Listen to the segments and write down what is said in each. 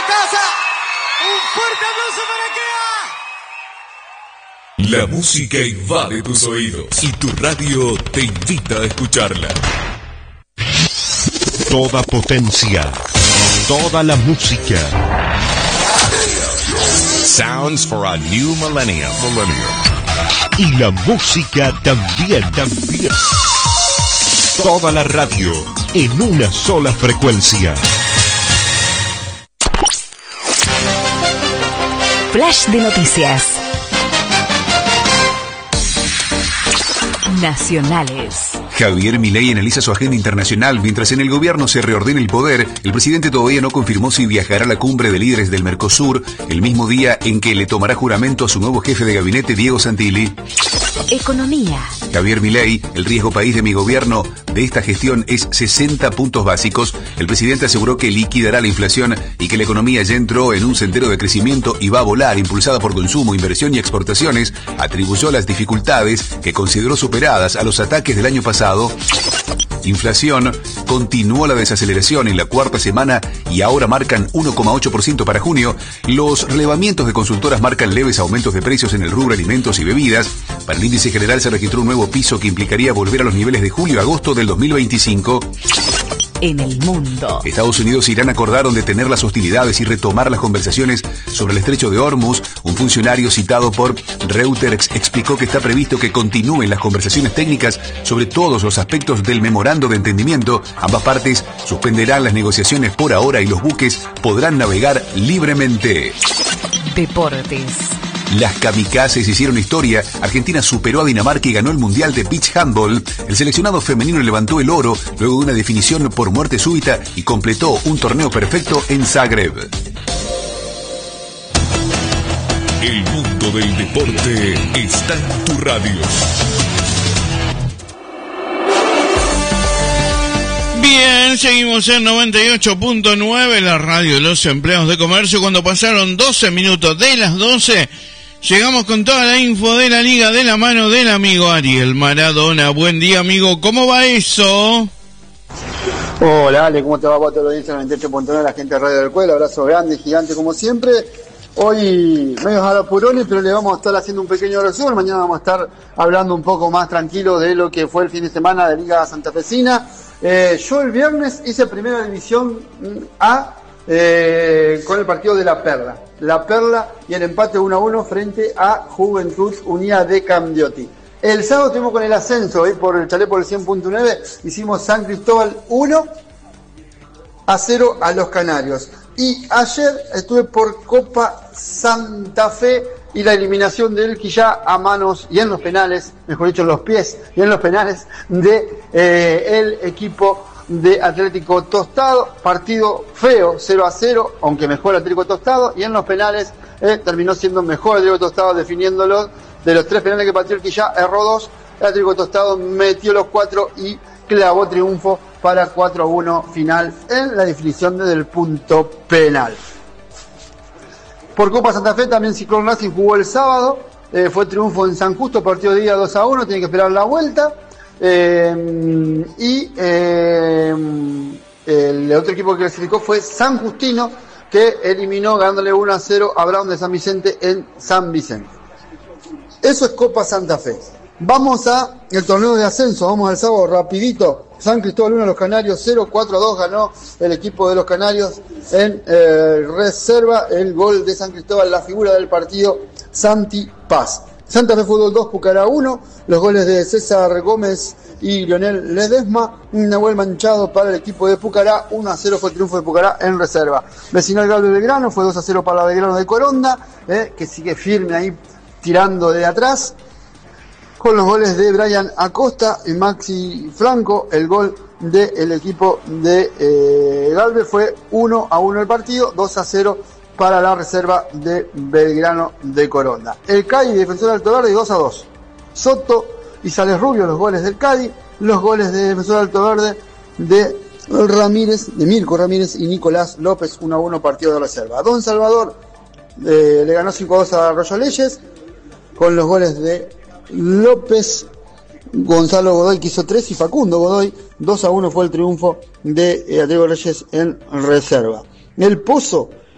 casa. Un fuerte aplauso para Kea. La música invade tus oídos y tu radio te invita a escucharla. Toda potencia, toda la música. Sounds for a new millennium. Y la música también. Toda la radio en una sola frecuencia. Flash de noticias nacionales. Javier Milei analiza su agenda internacional. Mientras en el gobierno se reordena el poder, el presidente todavía no confirmó si viajará a la cumbre de líderes del Mercosur, el mismo día en que le tomará juramento a su nuevo jefe de gabinete, Diego Santilli. Economía. Javier Milei: el riesgo país de mi gobierno de esta gestión es 60 puntos básicos. El presidente aseguró que liquidará la inflación y que la economía ya entró en un sendero de crecimiento y va a volar, impulsada por consumo, inversión y exportaciones. Atribuyó las dificultades que consideró superadas a los ataques del año pasado. Inflación: continuó la desaceleración en la cuarta semana y ahora marcan 1,8% para junio. Los relevamientos de consultoras marcan leves aumentos de precios en el rubro alimentos y bebidas. Para el índice general se registró un nuevo piso que implicaría volver a los niveles de julio-agosto del 2025. En el mundo. Estados Unidos e Irán acordaron detener las hostilidades y retomar las conversaciones sobre el estrecho de Hormuz. Un funcionario citado por Reuters explicó que está previsto que continúen las conversaciones técnicas sobre todos los aspectos del memorando de entendimiento. Ambas partes suspenderán las negociaciones por ahora y los buques podrán navegar libremente. Deportes. Las kamikazes hicieron historia. Argentina superó a Dinamarca y ganó el Mundial de Beach Handball. El seleccionado femenino levantó el oro luego de una definición por muerte súbita y completó un torneo perfecto en Zagreb. El mundo del deporte está en tu radio. Bien, seguimos en 98.9, la radio de los empleados de comercio. Cuando pasaron 12 minutos de las 12, llegamos con toda la info de la liga de la mano del amigo Ariel Maradona. Buen día, amigo, ¿cómo va eso? Hola, Ale, ¿cómo te va? Toda la audiencia 98.9, la gente de Radio del Cuelo? Abrazo grande, gigante como siempre. Hoy medio a los purones, pero le vamos a estar haciendo un pequeño resumen. Mañana vamos a estar hablando un poco más tranquilo de lo que fue el fin de semana de Liga Santafesina. Yo el viernes hice Primera División A con el partido de La Perla y el empate 1-1 frente a Juventud Unida de Cambioti. El sábado estuvimos con el ascenso por el Chalet por el 100.9, hicimos San Cristóbal 1-0 a Los Canarios. Y ayer estuve por Copa Santa Fe y la eliminación del Quillá a manos y en los penales, mejor dicho en los pies y en los penales de el equipo de Atlético Tostado. Partido feo, 0-0, aunque mejor Atlético Tostado, y en los penales terminó siendo mejor Atlético Tostado definiéndolo. De los 3 penales que pateó el Quillá, erró 2, el Atlético Tostado metió los 4 y clavó triunfo para 4-1 final en la definición desde el punto penal. Por Copa Santa Fe también Ciclón Racing jugó el sábado, fue triunfo en San Justo, partido de día 2-1, tiene que esperar la vuelta. El otro equipo que clasificó fue San Justino, que eliminó ganándole 1-0 a Brown de San Vicente en San Vicente. Eso es Copa Santa Fe. Vamos a el torneo de ascenso, vamos al sábado rapidito. San Cristóbal 1, Los Canarios 0, 4-2 ganó el equipo de Los Canarios en reserva. El gol de San Cristóbal, la figura del partido, Santi Paz. Santa Fe Fútbol 2, Pucará 1, los goles de César Gómez y Lionel Ledesma. Un Nahuel Manchado para el equipo de Pucará, 1-0 fue el triunfo de Pucará en reserva. Vecinal Galvez Belgrano fue 2-0 para la Belgrano de Coronda, que sigue firme ahí tirando de atrás, con los goles de Brian Acosta y Maxi Franco. El gol del equipo de Galvez fue 1-1 el partido, 2-0 para la reserva de Belgrano de Coronda. El Cádiz, Defensor de Alto Verde, 2-2. Soto y Sales Rubio, los goles del Cádiz. Los goles de Defensor de Alto Verde de Ramírez, de Mirko Ramírez y Nicolás López, 1-1 partido de reserva. Don Salvador le ganó 5-2 a Arroyo Leyes, con los goles de López, Gonzalo Godoy que hizo 3 y Facundo Godoy. 2-1 fue el triunfo de Diego Reyes en reserva. El Pozo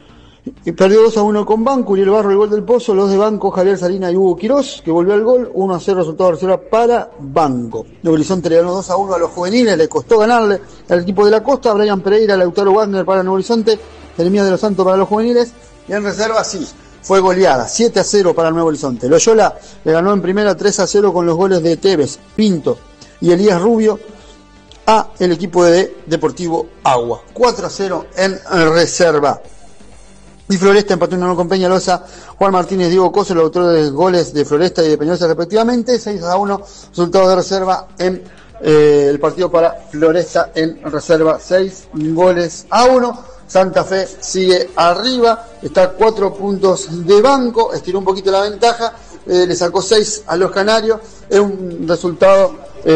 Y perdió 2-1 con Banco, Uriel Barro el gol del Pozo, los de Banco, Javier Salina y Hugo Quirós, que volvió al gol, 1-0 resultado de reserva para Banco. Nuevo Horizonte le ganó 2-1 a los juveniles, le costó ganarle al equipo de la Costa, Brian Pereira, Lautaro Wagner para Nuevo Horizonte, Jeremías de los Santos para los juveniles, y en reserva sí, fue goleada, 7-0 para el Nuevo Horizonte. Loyola le ganó en primera 3-0 con los goles de Tevez, Pinto y Elías Rubio a el equipo de Deportivo Agua, 4-0 en reserva. Y Floresta empató 1-1 con Peñalosa, Juan Martínez, Diego Coso, los autores de goles de Floresta y de Peñalosa respectivamente, 6-1, resultado de reserva en el partido para Floresta en reserva, 6-1. Santa Fe sigue arriba, está a 4 puntos de Banco, estiró un poquito la ventaja, le sacó 6 a los Canarios, es un resultado,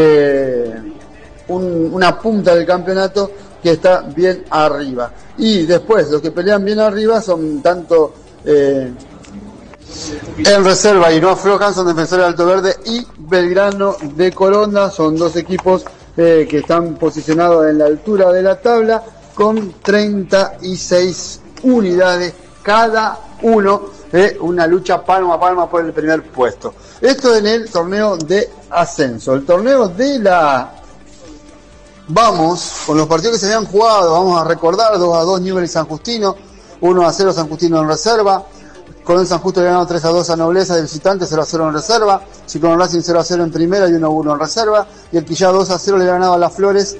una punta del campeonato que está bien arriba. Y después, los que pelean bien arriba son tanto en reserva y no aflojan, son Defensores de Alto Verde y Belgrano de Coronda, son dos equipos que están posicionados en la altura de la tabla con 36 unidades cada uno, una lucha palmo a palmo por el primer puesto. Esto en el torneo de ascenso. El torneo de la... Vamos con los partidos que se habían jugado, vamos a recordar: 2-2 Newell y San Justino, 1-0 San Justino en reserva, Colón San Justo le ganó 3-2 a Nobleza de visitante, 0-0 en reserva, Ciclón Racing 0-0 en primera y 1-1 en reserva, y el Quillá 2-0 le ganaba a Las Flores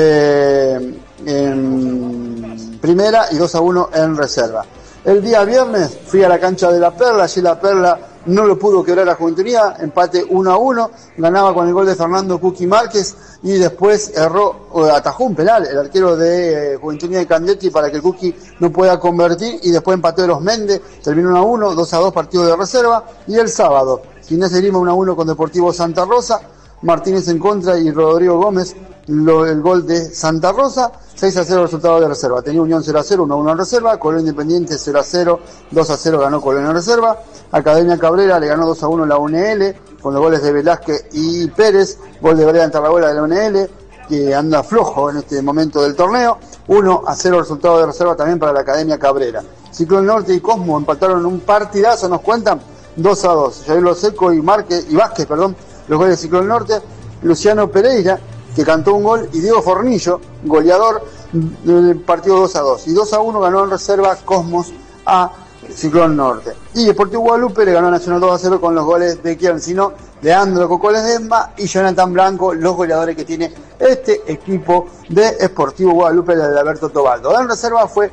en primera y 2-1 en reserva. El día viernes fui a la cancha de La Perla, allí La Perla no lo pudo quebrar la Juventud Unida, empate 1-1, ganaba con el gol de Fernando Cuqui Márquez y después atajó un penal el arquero de Juventud Unida de Candetti para que el Cuqui no pueda convertir, y después empató de los Méndez, terminó 1-1, 2-2 partido de reserva. Y el sábado, Gimnasia de Grima 1-1 con Deportivo Santa Rosa, Martínez en contra y Rodrigo Gómez el gol de Santa Rosa, 6-0 resultado de reserva. Tenía Unión 0-0, 1-1 en reserva, Colón Independiente 0-0, 2-0 ganó Colón en reserva, Academia Cabrera le ganó 2-1 la UNL, con los goles de Velázquez y Pérez, gol de Brian Tarragona de la UNL, que anda flojo en este momento del torneo, 1-0 resultado de reserva también para la Academia Cabrera. Ciclón Norte y Cosmo empataron un partidazo, nos cuentan, 2-2, Javier Loseco y Vázquez, los goles de Ciclón Norte, Luciano Pereira, que cantó un gol, y Diego Fornillo, goleador del partido 2-2. Y 2-1 ganó en reserva Cosmos a Ciclón Norte. Y Deportivo Guadalupe le ganó a Nacional 2-0 con los goles de Quiencino, Leandro Cocoles Desma y Jonathan Blanco, los goleadores que tiene este equipo de Sportivo Guadalupe de Alberto Tobaldo. En reserva fue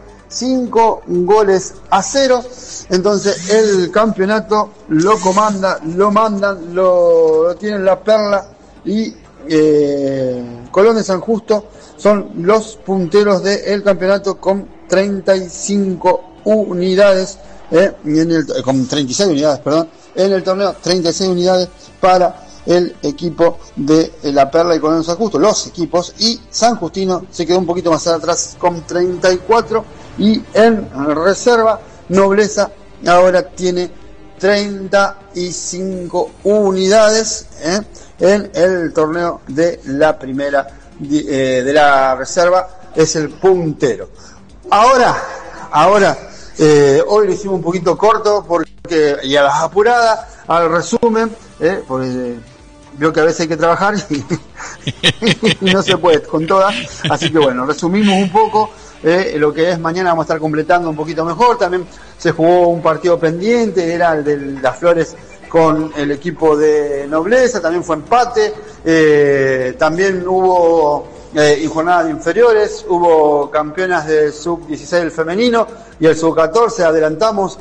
5-0. Entonces el campeonato lo mandan, lo tienen La Perla y Colón de San Justo, son los punteros del campeonato con 35 unidades, con 36 unidades, en el torneo, 36 unidades para el equipo de La Perla y Colón de San Justo, los equipos, y San Justino se quedó un poquito más atrás con 34, y en reserva Nobleza ahora tiene 35 unidades, en el torneo de la primera de la reserva, es el puntero. Ahora hoy lo hicimos un poquito corto porque, y a las apuradas, al resumen, porque veo que a veces hay que trabajar y no se puede con todas, así que bueno, resumimos un poco lo que es. Mañana vamos a estar completando un poquito mejor. También se jugó un partido pendiente, era el de Las Flores con el equipo de Nobleza, también fue empate, también hubo jornadas de inferiores, hubo campeonas de sub-16 del femenino y el sub-14, adelantamos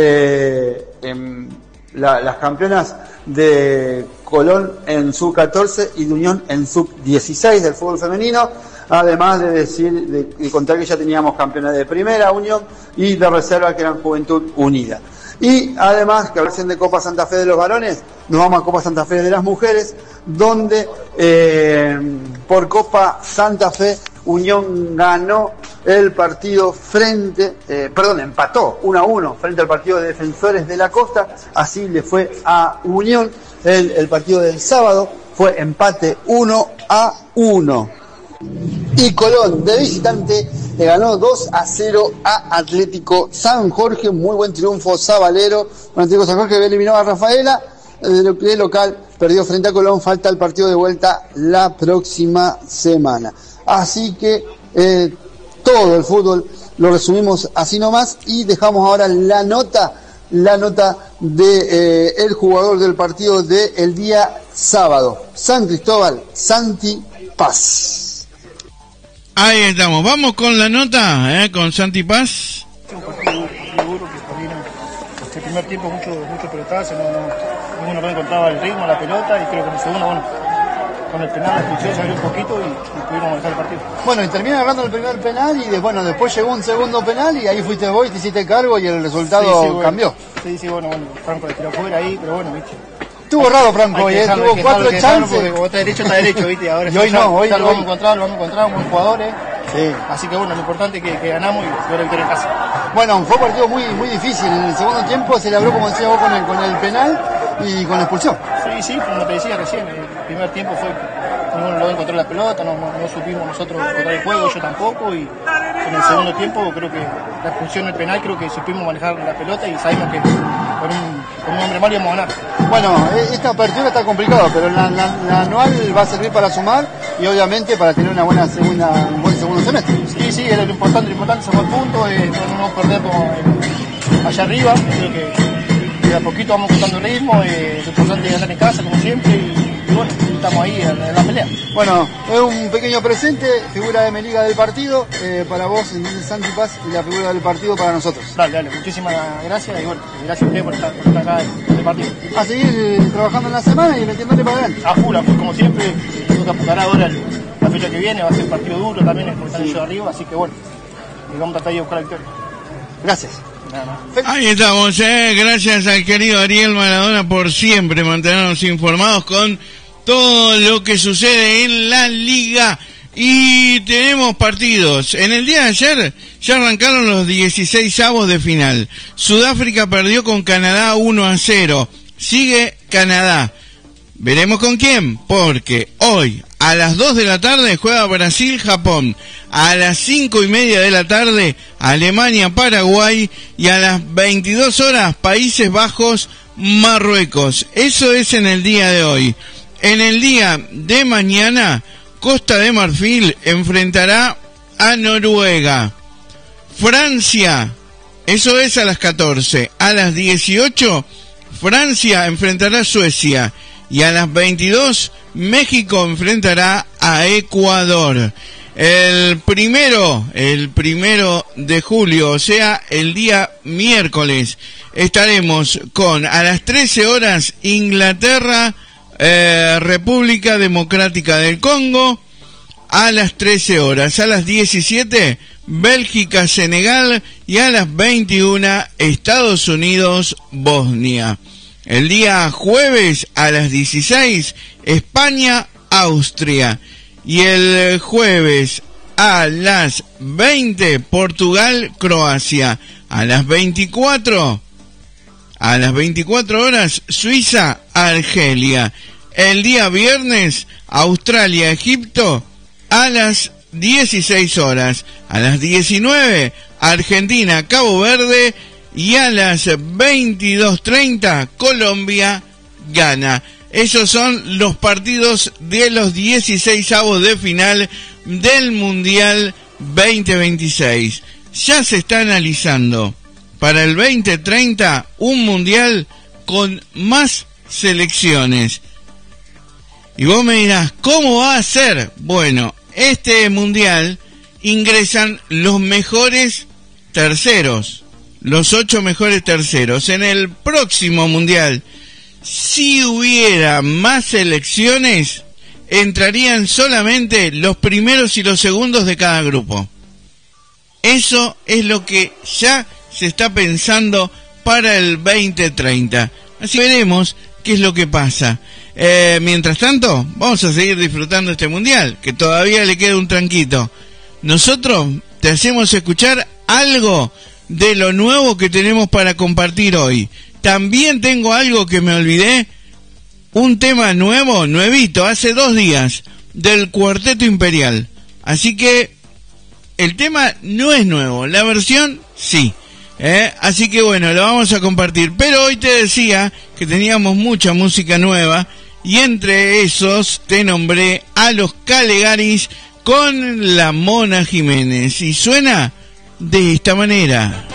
las campeonas de Colón en sub-14 y de Unión en sub-16 del fútbol femenino, además de contar que ya teníamos campeonas de primera, Unión, y de reserva que eran Juventud Unida. Y además, que hablasen de Copa Santa Fe de los varones, nos vamos a Copa Santa Fe de las mujeres, donde por Copa Santa Fe Unión ganó el partido empató 1-1 frente al partido de Defensores de la Costa. Así le fue a Unión. El partido del sábado fue empate 1-1. Y Colón, de visitante, le ganó 2-0 a Atlético San Jorge. Muy buen triunfo sabalero. Atlético San Jorge eliminó a Rafaela. De local perdió frente a Colón. Falta el partido de vuelta la próxima semana. Así que todo el fútbol lo resumimos así nomás. Y dejamos ahora la nota de el jugador del partido del día sábado. San Cristóbal, Santi Paz. Ahí estamos, vamos con la nota, con Santi Paz. Un partido duro que perdieron el primer tiempo mucho pelotazo, ninguno no encontraba el ritmo, la pelota, y creo que en el segundo, bueno, con el penal la expulsión se abrió un poquito y pudimos manejar el partido. Bueno, y termina agarrando el primer penal y después llegó un segundo penal y ahí fuiste vos y te hiciste cargo y el resultado cambió. Sí, bueno, Franco le tiró fuera ahí, pero bueno, viste. Estuvo raro Franco hoy, tuvo 4 chances. Porque está derecho, viste, ahora y hoy no, hoy lo vamos a encontrar, buenos jugadores. Sí. Así que bueno, lo importante es que ganamos y ahora victoria en casa. Bueno, fue un partido muy difícil. En el segundo tiempo se le abrió, como decía vos, con el penal y con la expulsión. Sí, como te decía recién, el primer tiempo fue ninguno lo encontró la pelota, no supimos nosotros encontrar el juego, yo tampoco, y en el segundo tiempo creo que la expulsión del penal, creo que supimos manejar la pelota y sabemos que con un hombre mal íbamos a ganar. Bueno, esta apertura está complicada, pero la anual va a servir para sumar y obviamente para tener un buen segundo semestre. Sí, es lo importante es el punto, no perder allá arriba, creo que de a poquito vamos contando el ritmo, lo importante es ganar en casa como siempre y bueno, estamos ahí en la pelea. Bueno, es un pequeño presente, figura de Meliga del partido, para vos, Santi Paz, y la figura del partido para nosotros. Dale, muchísimas gracias y bueno, gracias a ustedes por estar acá en el partido. A seguir trabajando en la semana y metiéndole para adelante. A full, como siempre, tengo que apuntar ahora la fecha que viene, va a ser un partido duro también, porque están ellos arriba, así que bueno, vamos a tratar de buscar la victoria. Gracias. Ahí estamos, gracias al querido Ariel Maradona por siempre mantenernos informados con todo lo que sucede en la liga. Y tenemos partidos. En el día de ayer ya arrancaron los 16avos de final. Sudáfrica perdió con Canadá 1-0. Sigue Canadá. Veremos con quién, porque hoy a las 2 de la tarde juega Brasil-Japón. A las 5:30 de la tarde Alemania-Paraguay. Y a las 22 horas Países Bajos-Marruecos. Eso es en el día de hoy. En el día de mañana Costa de Marfil enfrentará a Noruega. Francia, eso es a las 14. A las 18 Francia enfrentará a Suecia. Y a las 22 México enfrentará a Ecuador. El primero de julio, o sea, el día miércoles, estaremos con a las 13 horas Inglaterra, República Democrática del Congo. A las 13 horas, a las 17 Bélgica, Senegal. Y a las 21 Estados Unidos, Bosnia. El día jueves a las 16 España, Austria. Y el jueves a las 20 Portugal, Croacia. A las 24 horas Suiza, Argelia. El día viernes Australia, Egipto a las 16 horas. A las 19 Argentina, Cabo Verde. Y a las 22:30 Colombia, Ghana. Esos son los partidos de los 16avos de final del Mundial 2026. Ya se está analizando para el 2030 un Mundial con más selecciones. Y vos me dirás, ¿cómo va a ser? Bueno, este Mundial ingresan los mejores terceros. Los 8 mejores terceros. En el próximo Mundial, si hubiera más selecciones, entrarían solamente los primeros y los segundos de cada grupo. Eso es lo que ya se está pensando para el 2030. Así veremos qué es lo que pasa. Mientras tanto, vamos a seguir disfrutando este Mundial, que todavía le queda un tranquito. Nosotros te hacemos escuchar algo de lo nuevo que tenemos para compartir hoy. También tengo algo que me olvidé, un tema nuevito, hace 2 días, del Cuarteto Imperial. Así que el tema no es nuevo, la versión sí. Así que bueno, lo vamos a compartir. Pero hoy te decía que teníamos mucha música nueva y entre esos te nombré a los Calegaris con la Mona Jiménez y suena de esta manera.